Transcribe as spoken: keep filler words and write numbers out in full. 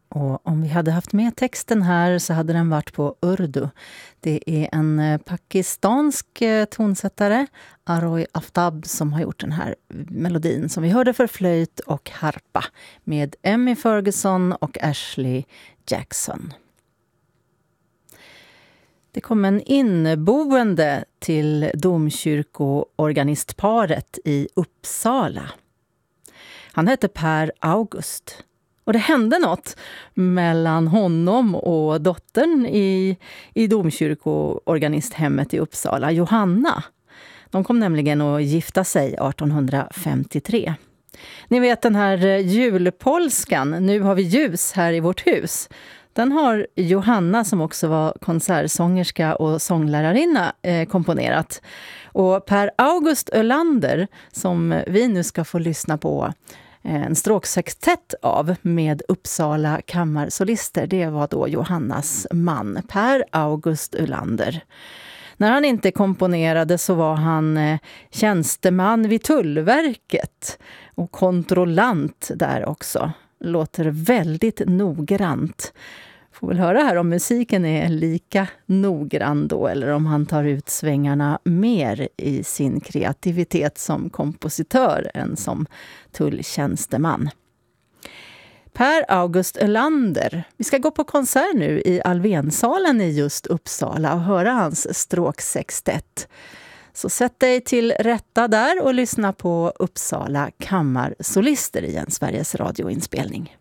Och om vi hade haft med texten här så hade den varit på urdu. Det är en pakistansk tonsättare, Aroy Aftab, som har gjort den här melodin som vi hörde för flöjt och harpa med Emmy Ferguson och Ashley Jackson. Det kom en inneboende till domkyrkoorganistparet i Uppsala. Han hette Per August. Och det hände något mellan honom och dottern i, i domkyrkoorganisthemmet i Uppsala, Johanna. De kom nämligen att gifta sig arton femtiotre. Ni vet den här julpolskan, Nu har vi ljus här i vårt hus. Den har Johanna, som också var konsertsångerska och sånglärarinna, eh, komponerat. Och Per August Ölander, som vi nu ska få lyssna på, en stråksextett av med Uppsala kammarsolister. Det var då Johannas man, Per August Ölander. När han inte komponerade så var han tjänsteman vid Tullverket och kontrollant där också. Låter väldigt noggrant. Får väl höra här om musiken är lika noggrann då, eller om han tar ut svängarna mer i sin kreativitet som kompositör än som tulltjänsteman. Per August Ölander. Vi ska gå på konsert nu i Alvensalen i just Uppsala och höra hans stråksextett. Så sätt dig till rätta där och lyssna på Uppsala kammarsolister i en Sveriges radioinspelning.